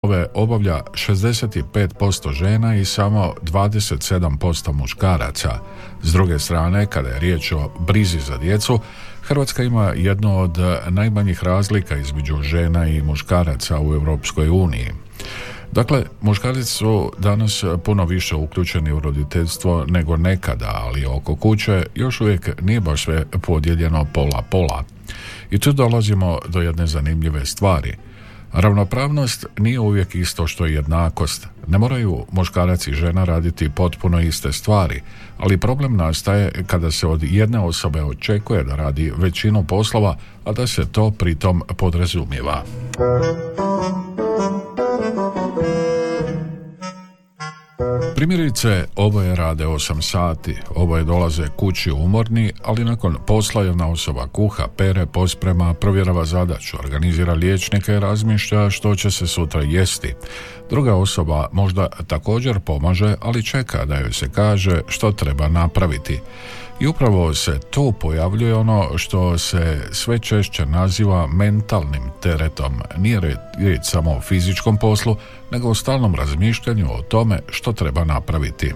obavlja 65% žena i samo 27% muškaraca. S druge strane, kada je riječ o brizi za djecu, Hrvatska ima jednu od najmanjih razlika između žena i muškaraca u Europskoj uniji. Dakle, muškarci su danas puno više uključeni u roditeljstvo nego nekada, ali oko kuće još uvijek nije baš sve podijeljeno pola-pola. I tu dolazimo do jedne zanimljive stvari. Ravnopravnost nije uvijek isto što je jednakost. Ne moraju muškarac i žena raditi potpuno iste stvari, ali problem nastaje kada se od jedne osobe očekuje da radi većinu poslova, a da se to pritom podrazumijeva. Primjerice, oboje rade 8 sati, oboje dolaze kući umorni, ali nakon posla jedna osoba kuha, pere, posprema, provjerava zadaću, organizira liječnike i razmišlja što će se sutra jesti. Druga osoba možda također pomaže, ali čeka da joj se kaže što treba napraviti. I upravo se tu pojavljuje ono što se sve češće naziva mentalnim teretom. Nije riječ samo o fizičkom poslu, nego o stalnom razmišljanju o tome što treba napraviti.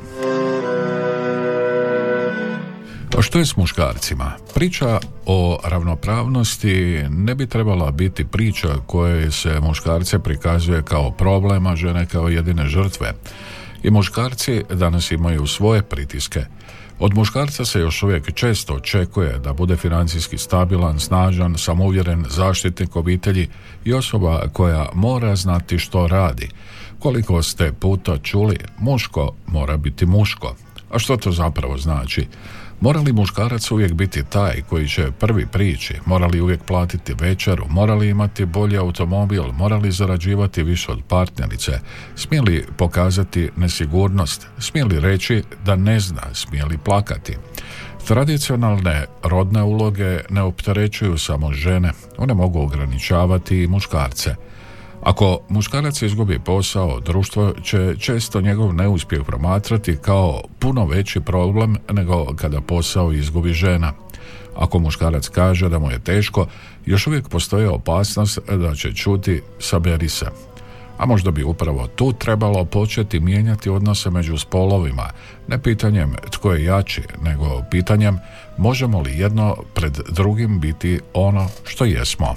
A što je s muškarcima? Priča o ravnopravnosti ne bi trebala biti priča koje se muškarce prikazuje kao problem, a žene kao jedine žrtve. I muškarci danas imaju svoje pritiske. Od muškarca se još uvijek često očekuje da bude financijski stabilan, snažan, samouvjeren, zaštitnik obitelji i osoba koja mora znati što radi. Koliko ste puta čuli, muško mora biti muško. A što to zapravo znači? Mora li muškarac uvijek biti taj koji će prvi prići? Mora li uvijek platiti večeru? Mora li imati bolji automobil? Mora li zarađivati više od partnerice? Smije li pokazati nesigurnost? Smije li reći da ne zna? Smije li plakati? Tradicionalne rodne uloge ne opterećuju samo žene, one mogu ograničavati i muškarce. Ako muškarac izgubi posao, društvo će često njegov neuspjeh promatrati kao puno veći problem nego kada posao izgubi žena. Ako muškarac kaže da mu je teško, još uvijek postoji opasnost da će čuti saberi se. A možda bi upravo tu trebalo početi mijenjati odnose među spolovima, ne pitanjem tko je jači, nego pitanjem možemo li jedno pred drugim biti ono što jesmo.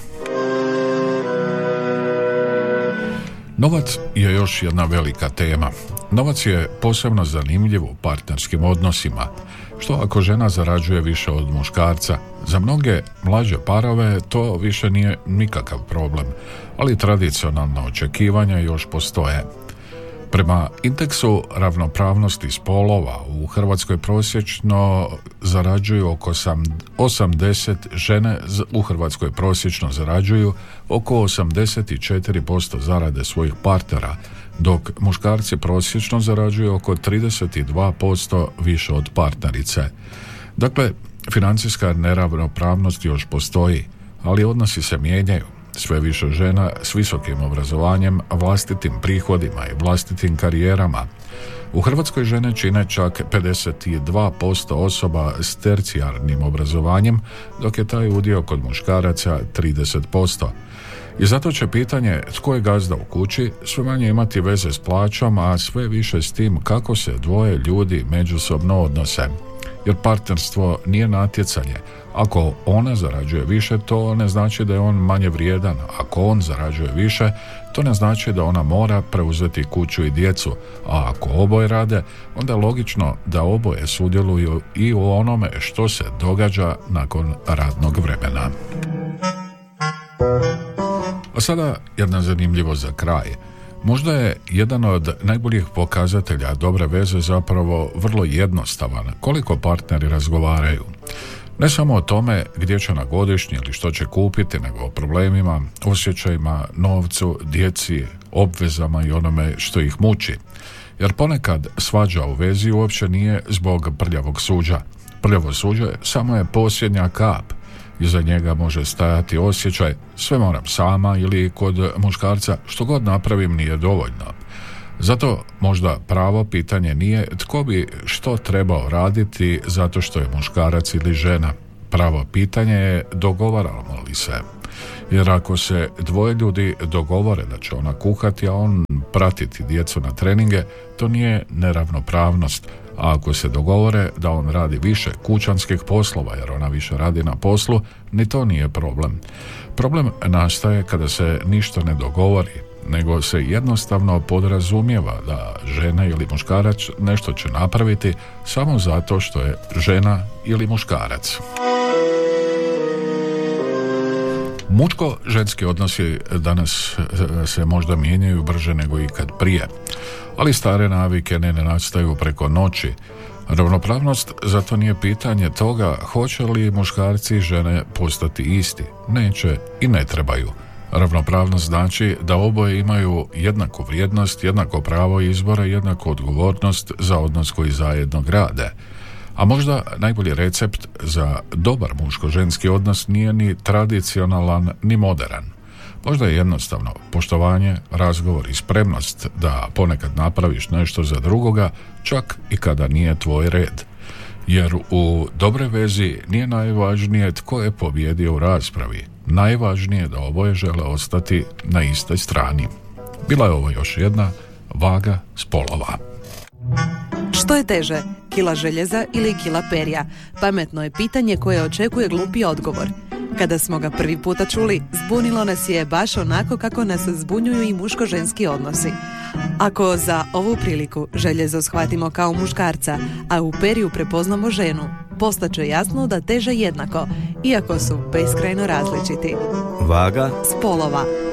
Novac je još jedna velika tema. Novac je posebno zanimljiv u partnerskim odnosima. Što ako žena zarađuje više od muškarca? Za mnoge mlađe parove to više nije nikakav problem, ali tradicionalna očekivanja još postoje. Prema indeksu ravnopravnosti spolova u Hrvatskoj prosječno zarađuju oko 80 žene u Hrvatskoj prosječno zarađuju oko 84% zarade svojih partnera, dok muškarci prosječno zarađuju oko 32% više od partnerice. Dakle, financijska neravnopravnost još postoji, ali odnosi se mijenjaju. Sve više žena s visokim obrazovanjem, vlastitim prihodima i vlastitim karijerama. U Hrvatskoj žene čine čak 52% osoba s tercijarnim obrazovanjem, dok je taj udio kod muškaraca 30%. I zato će pitanje tko je gazda u kući sve manje imati veze s plaćom, a sve više s tim kako se dvoje ljudi međusobno odnose. Jer partnerstvo nije natjecanje. Ako ona zarađuje više, to ne znači da je on manje vrijedan. Ako on zarađuje više, to ne znači da ona mora preuzeti kuću i djecu. A ako oboje rade, onda je logično da oboje sudjeluju i u onome što se događa nakon radnog vremena. A sada jedna zanimljivost za kraj. Možda je jedan od najboljih pokazatelja dobre veze zapravo vrlo jednostavan, koliko partneri razgovaraju. Ne samo o tome gdje će na godišnji ili što će kupiti, nego o problemima, osjećajima, novcu, djeci, obvezama i onome što ih muči. Jer ponekad svađa u vezi uopće nije zbog prljavog suđa. Prljavo suđe samo je posljednja kap. Iza njega može stajati osjećaj sve moram sama ili kod muškarca što god napravim nije dovoljno. Zato možda pravo pitanje nije tko bi što trebao raditi zato što je muškarac ili žena. Pravo pitanje je dogovaramo li se. Jer ako se dvoje ljudi dogovore da će ona kuhati, a on pratiti djecu na treninge, to nije neravnopravnost. A ako se dogovore da on radi više kućanskih poslova jer ona više radi na poslu, ni to nije problem. Problem nastaje kada se ništa ne dogovori, nego se jednostavno podrazumijeva da žena ili muškarac nešto će napraviti samo zato što je žena ili muškarac. Muško-ženski odnosi danas se možda mijenjaju brže nego ikad prije, ali stare navike ne nastaju preko noći. Ravnopravnost zato nije pitanje toga hoće li muškarci i žene postati isti. Neće i ne trebaju. Ravnopravnost znači da oboje imaju jednaku vrijednost, jednako pravo izbora i jednaku odgovornost za odnos koji zajedno grade. A možda najbolji recept za dobar muško-ženski odnos nije ni tradicionalan ni modern. Možda je jednostavno poštovanje, razgovor i spremnost da ponekad napraviš nešto za drugoga, čak i kada nije tvoj red. Jer u dobroj vezi nije najvažnije tko je pobijedio u raspravi. Najvažnije je da oboje žele ostati na istoj strani. Bila je ovo još jedna vaga spolova. Što je teže, kila željeza ili kila perja? Pametno je pitanje koje očekuje glupi odgovor. Kada smo ga prvi puta čuli, zbunilo nas je baš onako kako nas zbunjuju i muško-ženski odnosi. Ako za ovu priliku željezo shvatimo kao muškarca, a u perju prepoznamo ženu, postaće jasno da teže jednako, iako su beskrajno različiti. Vaga spolova.